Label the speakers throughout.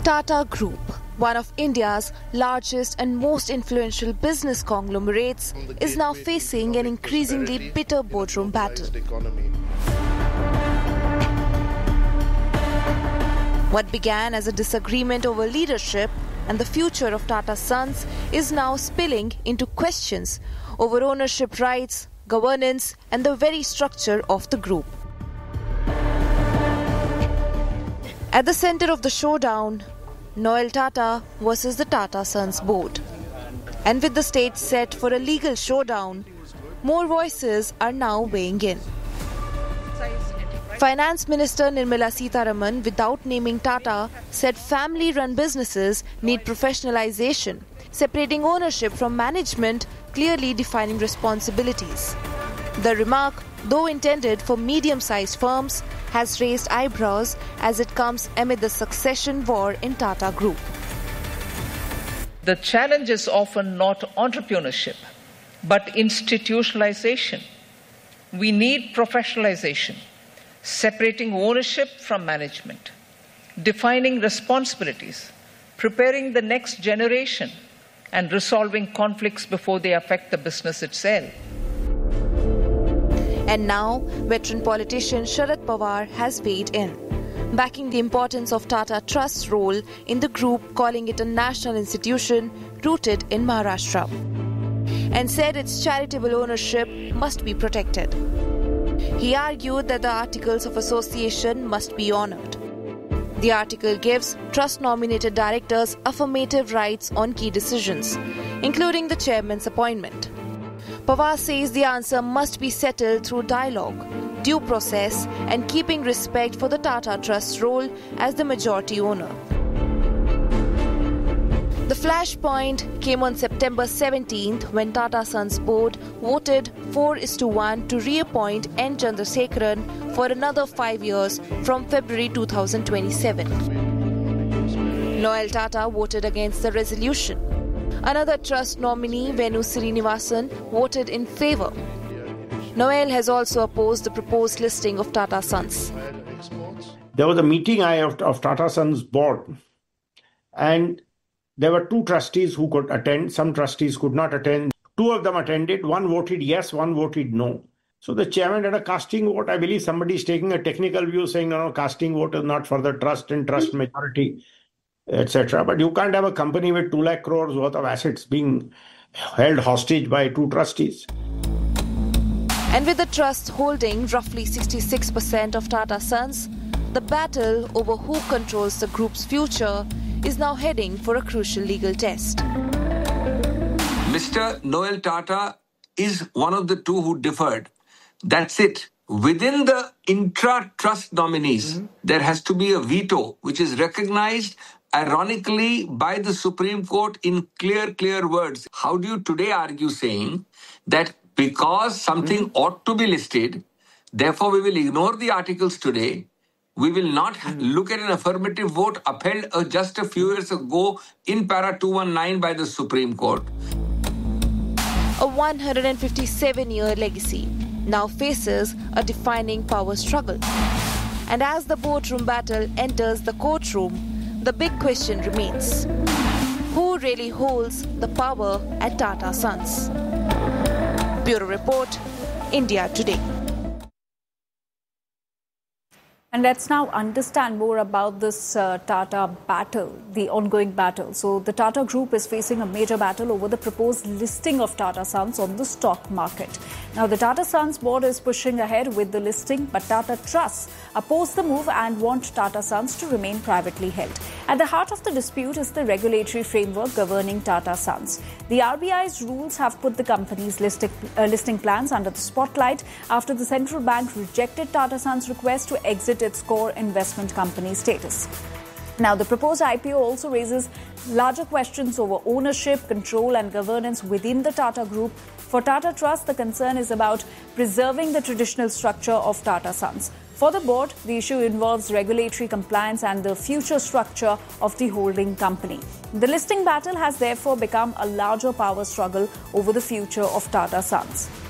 Speaker 1: Tata Group, one of India's largest and most influential business conglomerates, is now facing an increasingly bitter boardroom battle. What began as a disagreement over leadership and the future of Tata Sons is now spilling into questions over ownership rights, governance, and the very structure of the group. At the center of the showdown, Noel Tata versus the Tata Sons board. And with the stage set for a legal showdown, more voices are now weighing in. Finance Minister Nirmala Sitharaman, without naming Tata, said family-run businesses need professionalization, separating ownership from management, clearly defining responsibilities. The remark, though intended for medium-sized firms, has raised eyebrows as it comes amid the succession war in Tata Group.
Speaker 2: The challenge is often not entrepreneurship, but institutionalization. We need professionalization, separating ownership from management, defining responsibilities, preparing the next generation, and resolving conflicts before they affect the business itself.
Speaker 1: And now, veteran politician Sharad Pawar has weighed in, backing the importance of Tata Trust's role in the group, calling it a national institution rooted in Maharashtra, and said its charitable ownership must be protected. He argued that the Articles of Association must be honoured. The article gives trust-nominated directors affirmative rights on key decisions, including the chairman's appointment. Pawar says the answer must be settled through dialogue, due process, and keeping respect for the Tata Trust's role as the majority owner. The flashpoint came on September 17th when Tata Sons board voted 4:1 to reappoint N. Chandrasekaran for another 5 years from February 2027. Noel Tata voted against the resolution. Another trust nominee, Venu Srinivasan, voted in favour. Noel has also opposed the proposed listing of Tata Sons.
Speaker 3: There was a meeting of Tata Sons board, and there were two trustees who could attend. Some trustees could not attend. Two of them attended. One voted yes, one voted no. So the chairman had a casting vote. I believe somebody is taking a technical view saying, no, casting vote is not for the trust and trust majority, etc. But you can't have a company with 2 lakh crores worth of assets being held hostage by two trustees.
Speaker 1: And with the trust holding roughly 66% of Tata Sons, the battle over who controls the group's future is now heading for a crucial legal test.
Speaker 4: Mr. Noel Tata is one of the two who differed. That's it. Within the intra-trust nominees, there has to be a veto, which is recognized ironically by the Supreme Court in clear words. How do you today argue saying that because something ought to be listed, therefore we will ignore the articles today, we will not look at an affirmative vote upheld just a few years ago in para 219 by the Supreme Court?
Speaker 1: A 157-year legacy now faces a defining power struggle. And as the boardroom battle enters the courtroom, the big question remains: who really holds the power at Tata Sons? Bureau Report, India Today.
Speaker 5: And let's now understand more about this Tata battle, the ongoing battle. So the Tata Group is facing a major battle over the proposed listing of Tata Sons on the stock market. Now, the Tata Sons board is pushing ahead with the listing, but Tata Trust oppose the move and want Tata Sons to remain privately held. At the heart of the dispute is the regulatory framework governing Tata Sons. The RBI's rules have put the company's listing plans under the spotlight after the central bank rejected Tata Sons' request to exit its core investment company status. Now, the proposed IPO also raises larger questions over ownership, control and governance within the Tata Group. For Tata Trust, the concern is about preserving the traditional structure of Tata Sons. For the board, the issue involves regulatory compliance and the future structure of the holding company. The listing battle has therefore become a larger power struggle over the future of Tata Sons.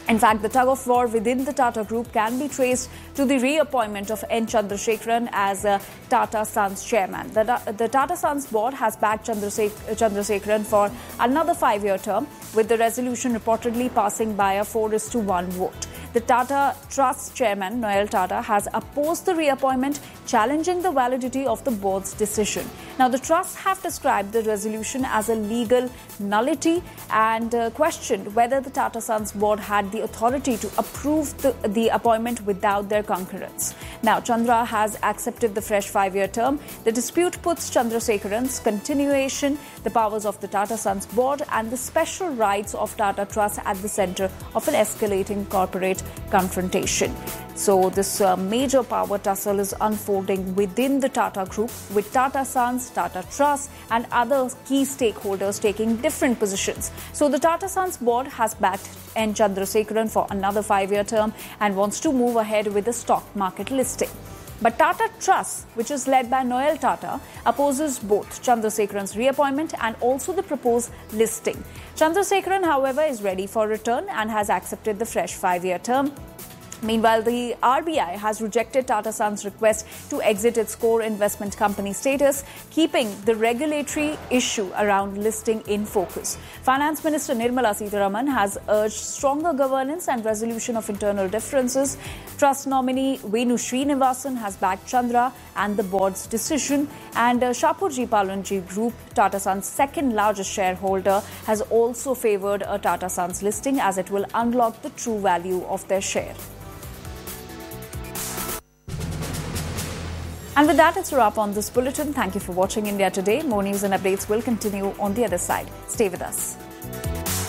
Speaker 5: In fact, the tug of war within the Tata Group can be traced to the reappointment of N. Chandrasekaran as Tata Sons chairman. The Tata Sons board has backed Chandrasekaran for another 5-year term, with the resolution reportedly passing by a 4:1 vote. The Tata Trust chairman, Noel Tata, has opposed the reappointment, challenging the validity of the board's decision. Now, the trusts have described the resolution as a legal nullity and questioned whether the Tata Sons board had the authority to approve the appointment without their concurrence. Now, Chandra has accepted the fresh 5-year term. The dispute puts Chandrasekaran's continuation, the powers of the Tata Sons board, and the special rights of Tata Trust at the center of an escalating corporate confrontation. So this major power tussle is unfolding within the Tata Group, with Tata Sons, Tata Trust and other key stakeholders taking different positions. So the Tata Sons board has backed N. Chandrasekaran for another 5-year term and wants to move ahead with a stock market listing. But Tata Trust, which is led by Noel Tata, opposes both Chandrasekaran's reappointment and also the proposed listing. Chandrasekaran, however, is ready for return and has accepted the fresh 5-year term. Meanwhile, the RBI has rejected Tata Sons' request to exit its core investment company status, keeping the regulatory issue around listing in focus. Finance Minister Nirmala Sitharaman has urged stronger governance and resolution of internal differences. Trust nominee Venu Srinivasan has backed Chandra and the board's decision. And Shapoorji Pallonji Group, Tata Sons' second largest shareholder, has also favoured a Tata Sons listing, as it will unlock the true value of their share. And with that, it's a wrap on this bulletin. Thank you for watching India Today. More news and updates will continue on the other side. Stay with us.